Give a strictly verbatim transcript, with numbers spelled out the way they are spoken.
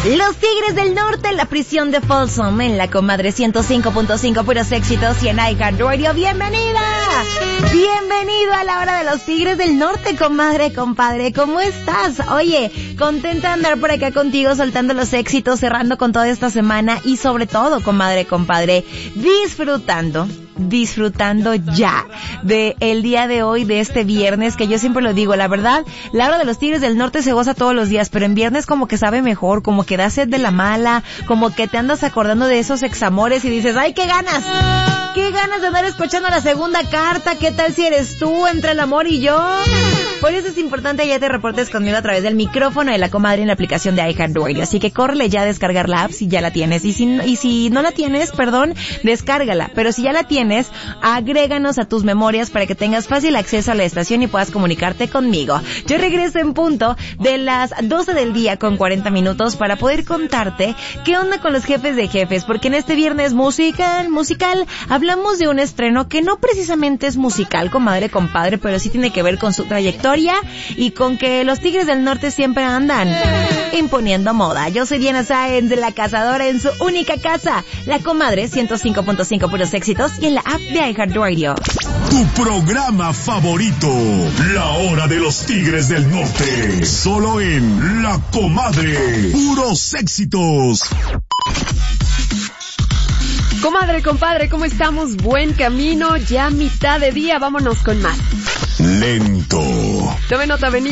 Los Tigres del Norte en la prisión de Folsom, en la comadre ciento cinco punto cinco, puros éxitos y en iHeartRadio. ¡Bienvenida! Bienvenido a la hora de los Tigres del Norte, comadre, compadre. ¿Cómo estás? Oye, contenta de andar por acá contigo, soltando los éxitos, cerrando con toda esta semana y sobre todo, comadre, compadre, disfrutando. disfrutando ya de el día de hoy, de este viernes, que yo siempre lo digo, la verdad, la hora de los Tigres del Norte se goza todos los días, pero en viernes como que sabe mejor, como que da sed de la mala, como que te andas acordando de esos examores y dices, ¡ay, qué ganas! ¡Qué ganas de andar escuchando la segunda carta! ¿Qué tal si eres tú entre el amor y yo? Por eso es importante ya te reportes conmigo a través del micrófono de la comadre en la aplicación de iHeartRadio, así que córrele ya a descargar la app si ya la tienes, y si, y si no la tienes, perdón, descárgala, pero si ya la tienes, agréganos a tus memorias para que tengas fácil acceso a la estación y puedas comunicarte conmigo. Yo regreso en punto de las doce del día con cuarenta minutos para poder contarte qué onda con los jefes de jefes, porque en este viernes musical, musical, hablamos de un estreno que no precisamente es musical, comadre, compadre, pero sí tiene que ver con su trayectoria y con que los Tigres del Norte siempre andan imponiendo moda. Yo soy Diana Sáenz, de La Cazadora, en su única casa, la comadre ciento cinco punto cinco, puros éxitos, y en la app de iHeartRadio. Tu programa favorito, la hora de los Tigres del Norte, solo en La Comadre, puros éxitos. Comadre, compadre, ¿cómo estamos? Buen camino, ya mitad de día, vámonos con más. Lento. Tome nota, vení.